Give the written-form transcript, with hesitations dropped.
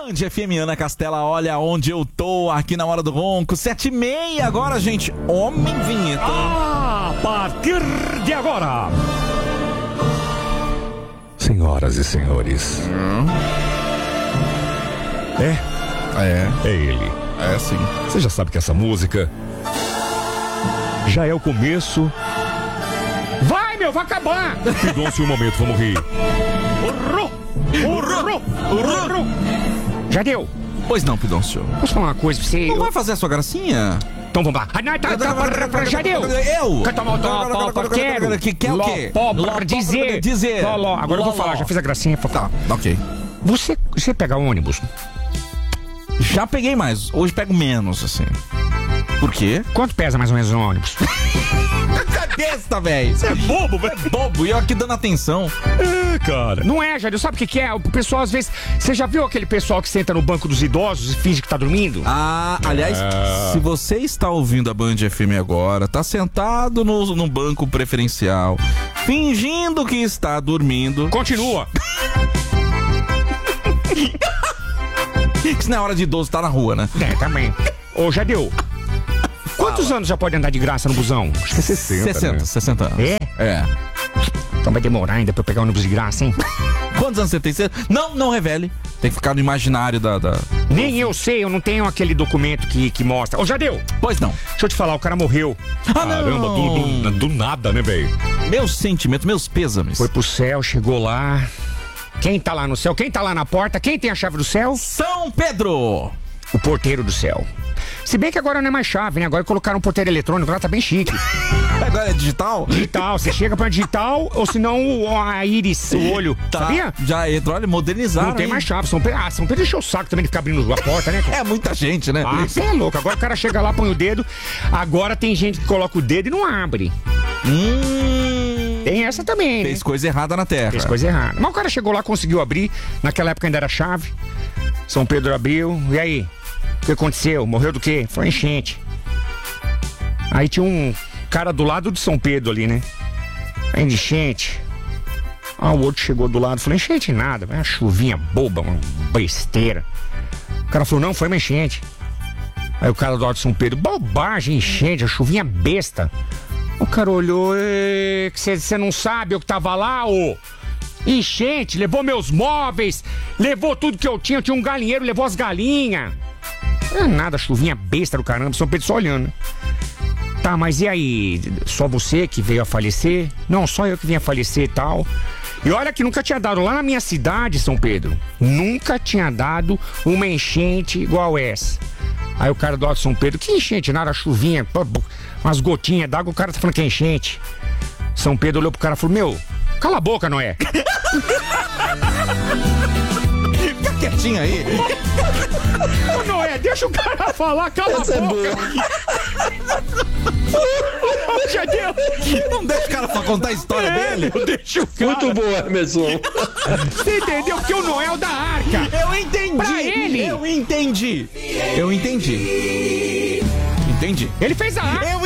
Band FM, Ana Castela, olha onde eu tô, aqui na Hora do Ronco, 7h30 agora, gente. Homem vinheta. A partir de agora. Senhoras e senhores. É ele. É sim. Você já sabe que essa música já é o começo. Vai, meu, vai acabar! Pidoncio, um momento, vamos rir. Urru! Já deu? Pois não, Pidoncio. Posso falar uma coisa pra você? Não vai fazer a sua gracinha? Então vamos lá. Já deu? Eu? Quero tomar quero. Que quer o quê? Dizer. Agora eu vou falar, já fiz a gracinha. Tá, ok. Você pega ônibus? Já peguei mais, hoje pego menos, assim. Por quê? Quanto pesa mais ou menos o ônibus? Cabeça, velho. Você é bobo, velho. Bobo, e eu aqui dando atenção. Cara. Não é, Jário, sabe o que é? O pessoal às vezes... Você já viu aquele pessoal que senta no banco dos idosos e finge que tá dormindo? Ah, aliás, se você está ouvindo a Band FM agora, tá sentado no banco preferencial, fingindo que está dormindo... Continua. Isso não é hora de idoso, tá na rua, né? É, também. Ô, Jadeu, quantos anos já pode andar de graça no busão? Acho que é 60 anos. É? Então vai demorar ainda pra eu pegar o ônibus de graça, hein? Quantos anos você tem? Não revele. Tem que ficar no imaginário da... Nem eu sei, eu não tenho aquele documento que mostra. Ô, Jadeu! Pois não. Deixa eu te falar, o cara morreu. Caramba, do nada, né, velho? Meus sentimentos, meus pêsames. Foi pro céu, chegou lá... Quem tá lá no céu? Quem tá lá na porta? Quem tem a chave do céu? São Pedro! O porteiro do céu. Se bem que agora não é mais chave, né? Agora colocaram um porteiro eletrônico lá, tá bem chique. Agora é digital? Digital, você chega pra digital, ou senão a íris, o olho, tá, sabia? Já entrou, olha, modernizaram. Não tem mais chave, São Pedro deixou o saco também de ficar abrindo a porta, né? É muita gente, né? Ah, você é louco, agora o cara chega lá, põe o dedo, agora tem gente que coloca o dedo e não abre. Tem essa também, né? Fez coisa errada na terra. Fez coisa errada. Mas o cara chegou lá, conseguiu abrir. Naquela época ainda era chave. São Pedro abriu. E aí? O que aconteceu? Morreu do quê? Foi enchente. Aí tinha um cara do lado de São Pedro ali, né? Aí enchente. Ah, o outro chegou do lado. Falou, enchente nada. Uma chuvinha boba, uma besteira. O cara falou, não, foi uma enchente. Aí o cara do lado de São Pedro, bobagem, enchente, a chuvinha besta. O cara olhou, que você não sabe o que tava lá, ô? Enchente, levou meus móveis, levou tudo que eu tinha um galinheiro, levou as galinhas. Não é nada, chuvinha besta do caramba, São Pedro só olhando. Tá, mas e aí, só você que veio a falecer? Não, só eu que vim a falecer e tal. E olha que nunca tinha dado, lá na minha cidade, São Pedro, nunca tinha dado uma enchente igual essa. Aí o cara do lado de São Pedro, que enchente, nada, chuvinha, umas gotinhas d'água, o cara tá falando que é enchente. São Pedro olhou pro cara e falou, meu, cala a boca, Noé. Fica quietinho aí. Ô, Noé, deixa o cara falar, cala a boca. Já deu. Não deixa o cara contar a história dele. Deixa o cara. Muito boa, Emerson. Você entendeu? Porque o Noé é o da arca. Eu entendi. Pra ele. Eu entendi. Entendi. Ele fez a arca. Eu